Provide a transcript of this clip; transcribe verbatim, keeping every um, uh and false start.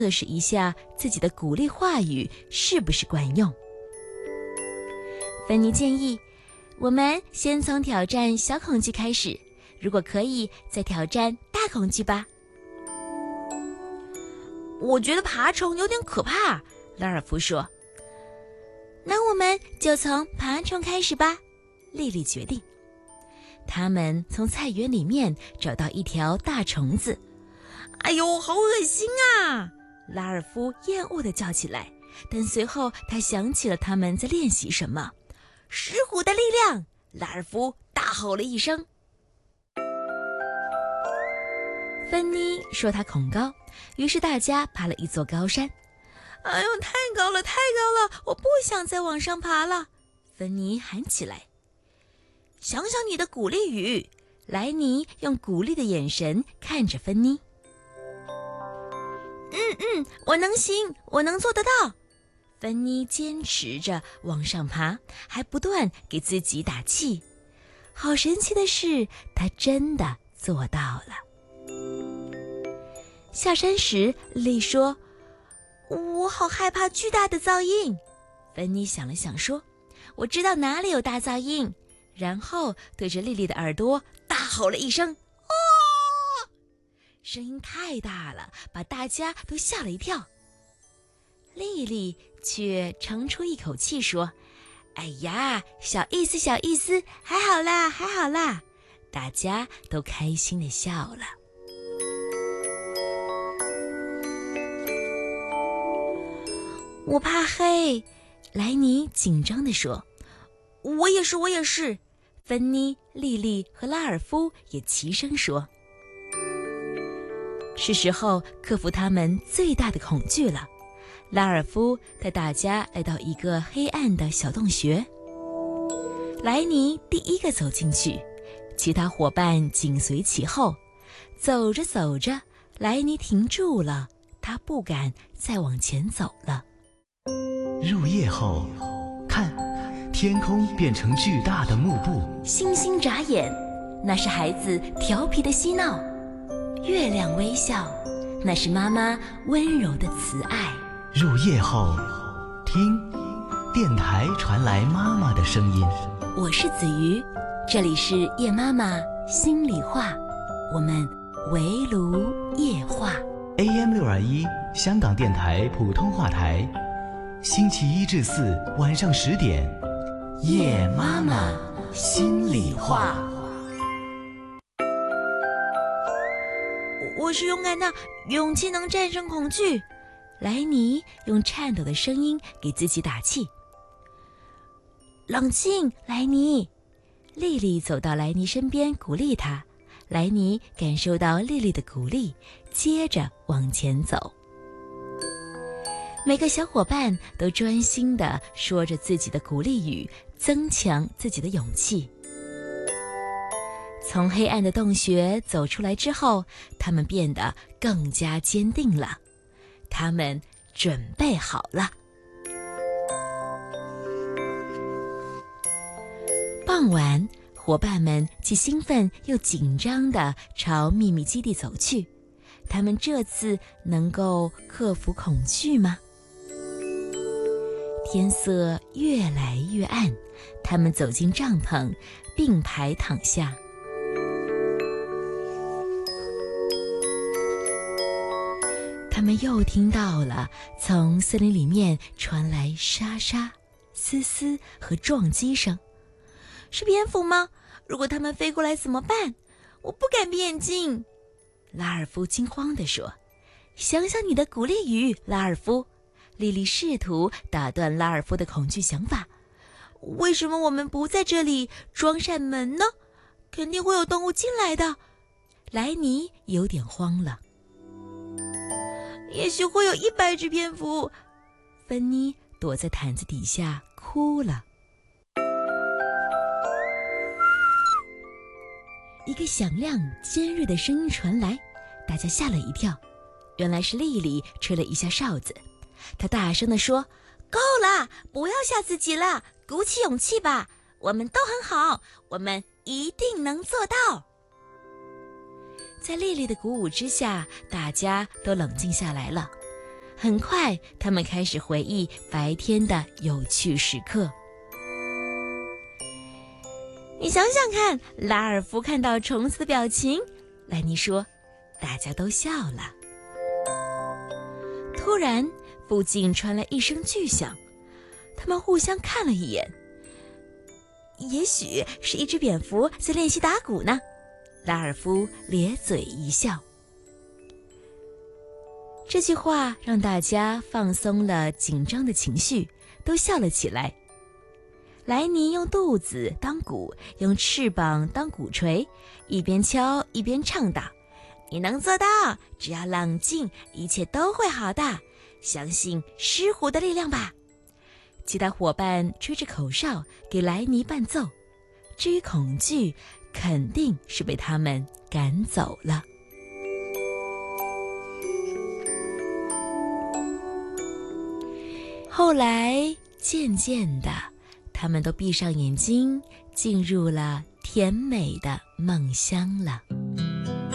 测试一下自己的鼓励话语是不是管用。芬妮建议，我们先从挑战小恐惧开始，如果可以，再挑战大恐惧吧。 我觉得爬虫有点可怕，拉尔夫说。 那我们就从爬虫开始吧，莉莉决定。他们从菜园里面找到一条大虫子。 哎呦，好恶心啊！ 拉尔夫厌恶地叫起来，但随后他想起了他们在练习什么。 狮虎的力量！拉尔夫大吼了一声。 芬妮说她恐高，于是大家爬了一座高山。 哎呦，太高了，太高了，我不想再往上爬了！ 芬妮喊起来。 想想你的鼓励语， 莱尼用鼓励的眼神看着芬妮。 嗯嗯，我能行，我能做得到。 芬妮坚持着往上爬，还不断给自己打气。好神奇的是，她真的做到了。下山时，莉说：“ 我好害怕巨大的噪音。” 芬妮想了想说：“我知道哪里有大噪音。”然后对着莉莉的耳朵大吼了一声：“哦！”声音太大了，把大家都吓了一跳。莉莉却长出一口气说：“哎呀，小意思，小意思，还好啦，还好啦。”大家都开心地笑了。我怕黑，莱尼紧张地说。 我也是，我也是。 芬妮、莉莉和拉尔夫也齐声说。是时候克服他们最大的恐惧了。拉尔夫带大家来到一个黑暗的小洞穴。莱尼第一个走进去，其他伙伴紧随其后。走着走着，莱尼停住了，他不敢再往前走了。 入夜后，看，天空变成巨大的幕布。 星星眨眼，那是孩子调皮的嬉闹；月亮微笑，那是妈妈温柔的慈爱。 入夜后，听，电台传来妈妈的声音。 我是子瑜，这里是夜妈妈心里话，我们围炉夜话。 A M 六二一，香港电台普通话台，星期一至四晚上十点，夜妈妈心里话。 我是勇敢的，勇气能战胜恐惧。 莱尼用颤抖的声音给自己打气。 冷静，莱尼。 莉莉走到莱尼身边鼓励他。莱尼感受到莉莉的鼓励，接着往前走。每个小伙伴都专心地说着自己的鼓励语，增强自己的勇气。从黑暗的洞穴走出来之后，他们变得更加坚定了。他们准备好了。傍晚，伙伴们既兴奋又紧张地朝秘密基地走去。他们这次能够克服恐惧吗？天色越来越暗，他们走进帐篷，并排躺下。他们又听到了从森林里面传来沙沙、嘶嘶和撞击声。 是蝙蝠吗？如果它们飞过来怎么办？我不敢闭眼睛。 拉尔夫惊慌地说。想想你的鼓励语，拉尔夫。莉莉试图打断拉尔夫的恐惧想法。 为什么我们不在这里装扇门呢？肯定会有动物进来的。 莱尼有点慌了。 也许会有一百只蝙蝠。 芬妮躲在毯子底下哭了。一个响亮尖锐的声音传来，大家吓了一跳。原来是莉莉吹了一下哨子，她大声地说：“ 够了，不要吓自己了，鼓起勇气吧，我们都很好，我们一定能做到。” 在莉莉的鼓舞之下，大家都冷静下来了。 很快，他们开始回忆白天的有趣时刻。你想想看，拉尔夫看到虫子的表情，莱尼说，大家都笑了。突然，附近传来一声巨响，他们互相看了一眼。也许是一只蝙蝠在练习打鼓呢，拉尔夫咧嘴一笑。这句话让大家放松了紧张的情绪，都笑了起来。莱尼用肚子当鼓，用翅膀当鼓槌，一边敲一边唱道：你能做到，只要冷静，一切都会好的，相信狮虎的力量吧。其他伙伴吹着口哨给莱尼伴奏，至于恐惧，肯定是被他们赶走了。后来渐渐的，他们都闭上眼睛，进入了甜美的梦乡了。